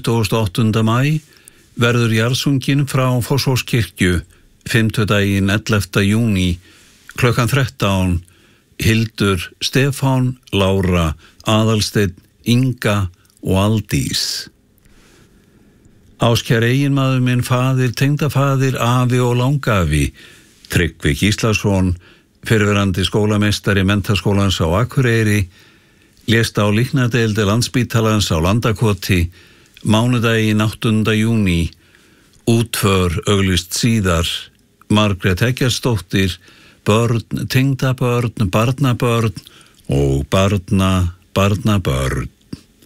28. maí verður jarðsungin frá Fossvogskirkju fimmtudaginn 11. júní klukkan 13 Hildur, Stefán, Lára, Aðalsteinn, Inga og Aldís. Áskær eiginmaður minn, faðir, tengdafaðir, afi og langafi, Tryggvi Gíslason, fyrrverandi skólameistari Menntaskólans á Akureyri, lést á líknardeildi Landspítalans á Landakoti, mánudaginn 8. júní, útför auglýst síðar, Margrét Eggertsdóttir, börn, tengdabörn, barnabörn og barnabörn.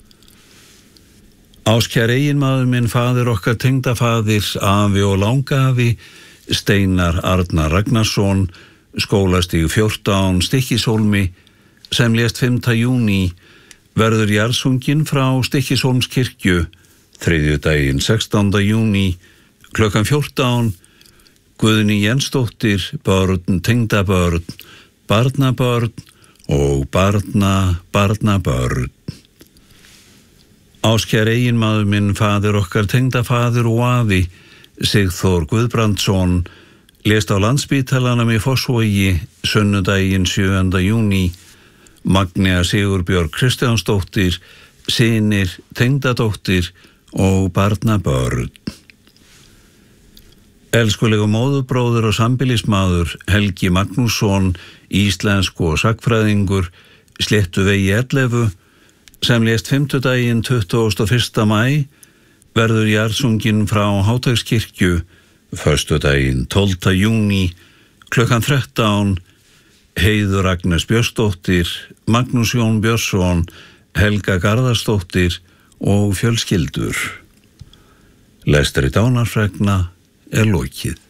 Áskær eiginmaður minn, faðir okkar, tengdafaðir, afi og langafi, Steinar Arnar Ragnarsson, skólastíg 14, Stykkishólmi, sem lést 5. júní, verður jarðsungin frá Stykkishólmskirkju, þriðjudaginn 16. júní, klukkan 14, Guðný Jensdóttir, börn, tengdabörn, barnabörn og barnabörn. Áskær eiginmaður minn, faðir okkar, tengdafaðir og afi, Sigþór Guðbrandsson, lést á Landspítalanum í Fossvogi, sunnudaginn 7. júní, Magnea Sigurbjörg Kristjánsdóttir, synir, tengdadóttir og barnabörn. Elskulegu móðurbróðir og sambýlismaður Helgi Magnússon, íslensku og sagnfræðingur, Sléttuvegi 11, sem lést fimmtudaginn 21. maí, verður jarðsungin frá Háteigskirkju, föstudaginn 12. júní, klukkan 13, Heiður Agnes Björnsdóttir, Magnús Jón Björnsson, Helga Garðarsdóttir og fjölskyldur. Lestri dánarfregna lokið.